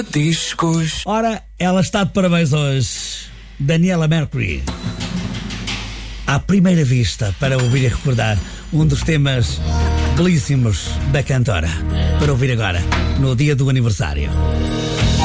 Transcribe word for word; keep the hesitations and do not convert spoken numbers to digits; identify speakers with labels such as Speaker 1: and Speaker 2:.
Speaker 1: Discos.
Speaker 2: Ora, ela está de parabéns hoje, Daniela Mercury. À primeira vista, para ouvir e recordar um dos temas belíssimos da cantora. Para ouvir agora, no dia do aniversário.